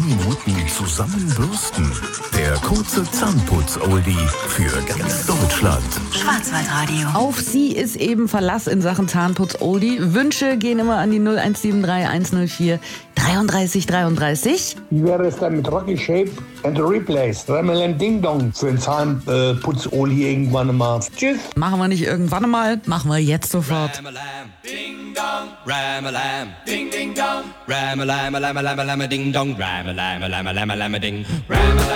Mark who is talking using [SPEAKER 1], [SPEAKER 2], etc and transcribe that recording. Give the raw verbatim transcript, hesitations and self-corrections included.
[SPEAKER 1] Minuten zusammenbürsten. Der kurze Zahnputz-Oldie für ganz Deutschland.
[SPEAKER 2] Schwarzwaldradio.
[SPEAKER 3] Auf sie ist eben Verlass in Sachen Zahnputz-Oldie. Wünsche gehen immer an die null eins sieben drei eins null vier dreiunddreißig dreiunddreißig.
[SPEAKER 4] Wie wäre es dann mit Rocky Shape and the Replays? Ramelam Ding Dong für den Zahnputz-Oli irgendwann mal. Tschüss.
[SPEAKER 3] Machen wir nicht irgendwann mal, machen wir jetzt sofort.
[SPEAKER 5] Ramalam, ding dong, ramalam, ding ding dong, ramalam, lam lam lam ding dong, ramalam, lam lam lam ding, ramalam.